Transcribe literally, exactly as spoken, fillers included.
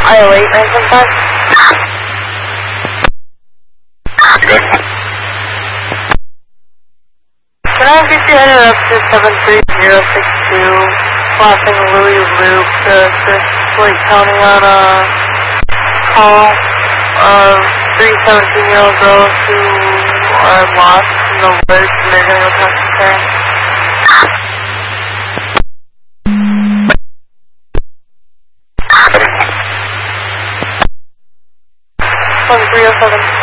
I O eight nine seven five. Good. Can I have you headed up to seven three zero six two, crossing Louis Loop to assist Lake County on a call of three seventeen-year-old girls who are lost in the woods and they're going to go talk to parents? one three oh seven.